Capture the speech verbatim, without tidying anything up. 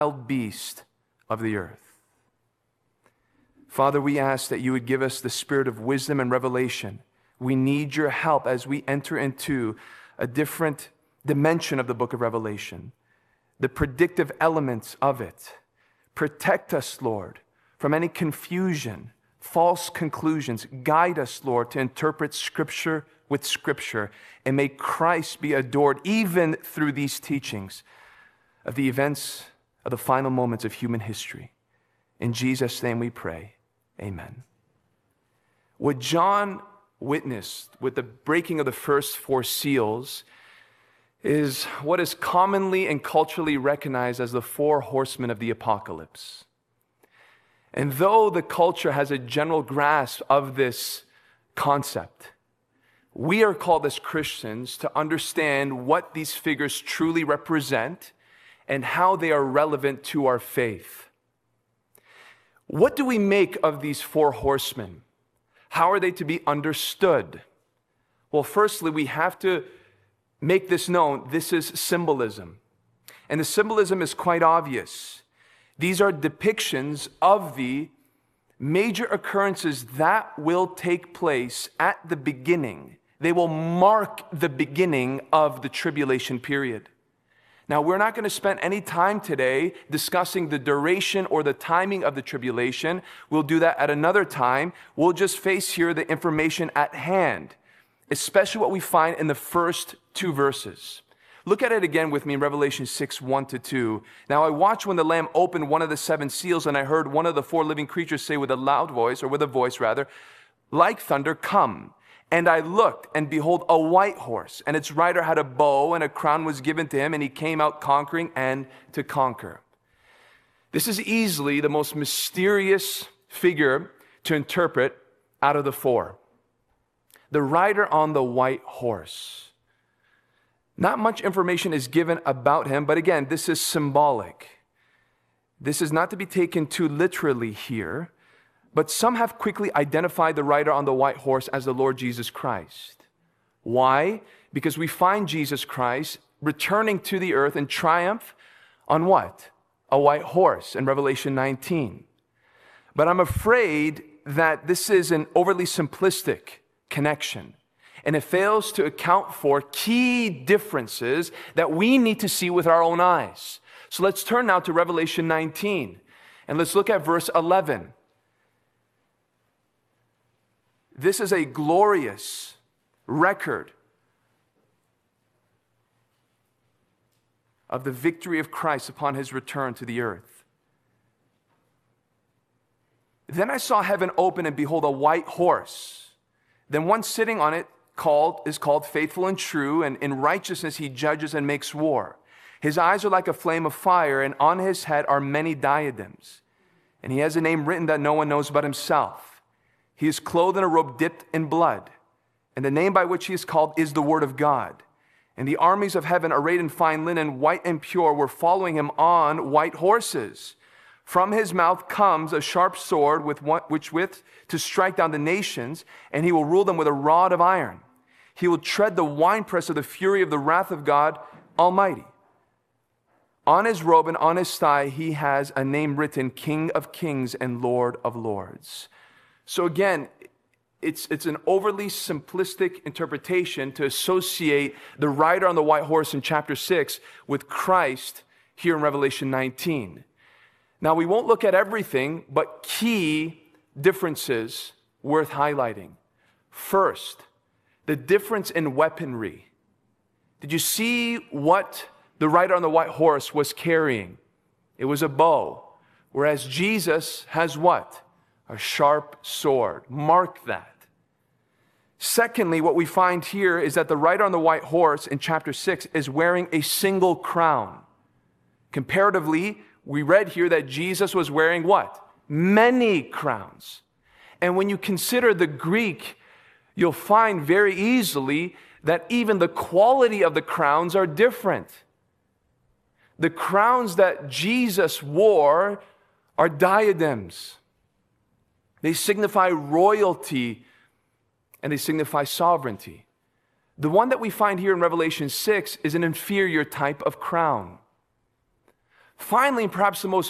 wild beast of the earth. Father, we ask that you would give us the spirit of wisdom and revelation. We need your help as we enter into a different dimension of the book of Revelation, the predictive elements of it. Protect us, Lord, from any confusion, false conclusions. Guide us, Lord, to interpret Scripture with Scripture, and may Christ be adored even through these teachings of the events of the final moments of human history. In Jesus' name we pray, amen. What John witnessed with the breaking of the first four seals is what is commonly and culturally recognized as the four horsemen of the apocalypse. And though the culture has a general grasp of this concept, we are called as Christians to understand what these figures truly represent and how they are relevant to our faith. What do we make of these four horsemen? How are they to be understood? Well, firstly, we have to make this known. This is symbolism. And the symbolism is quite obvious. These are depictions of the major occurrences that will take place at the beginning. They will mark the beginning of the tribulation period. Now, we're not going to spend any time today discussing the duration or the timing of the tribulation. We'll do that at another time. We'll just face here the information at hand, especially what we find in the first two verses. Look at it again with me in Revelation six, one to two. Now I watched when the Lamb opened one of the seven seals, and I heard one of the four living creatures say with a loud voice, or with a voice rather, like thunder, "Come." And I looked, and behold, a white horse, and its rider had a bow, and a crown was given to him, and he came out conquering and to conquer. This is easily the most mysterious figure to interpret out of the four. The rider on the white horse. Not much information is given about him, but again, this is symbolic. This is not to be taken too literally here, but some have quickly identified the rider on the white horse as the Lord Jesus Christ. Why? Because we find Jesus Christ returning to the earth in triumph on what? A white horse in Revelation nineteen. But I'm afraid that this is an overly simplistic connection, and it fails to account for key differences that we need to see with our own eyes. So let's turn now to Revelation nineteen, and let's look at verse eleven. This is a glorious record of the victory of Christ upon his return to the earth. Then I saw heaven open, and behold, a white horse. Then one sitting on it called is called Faithful and True, and in righteousness he judges and makes war. His eyes are like a flame of fire, and on his head are many diadems. And he has a name written that no one knows but himself. He is clothed in a robe dipped in blood, and the name by which he is called is the Word of God. And the armies of heaven, arrayed in fine linen, white and pure, were following him on white horses. From his mouth comes a sharp sword with one, which with to strike down the nations, and he will rule them with a rod of iron. He will tread the winepress of the fury of the wrath of God Almighty. On his robe and on his thigh he has a name written, King of Kings and Lord of Lords. So again, it's, it's an overly simplistic interpretation to associate the rider on the white horse in chapter six with Christ here in Revelation nineteen. Now, we won't look at everything, but key differences worth highlighting. First, the difference in weaponry. Did you see what the rider on the white horse was carrying? It was a bow, whereas Jesus has what? A sharp sword. Mark that. Secondly, what we find here is that the rider on the white horse in chapter six is wearing a single crown. Comparatively, we read here that Jesus was wearing what? Many crowns. And when you consider the Greek, you'll find very easily that even the quality of the crowns are different. The crowns that Jesus wore are diadems. They signify royalty and they signify sovereignty. The one that we find here in Revelation six is an inferior type of crown. Finally, and perhaps the most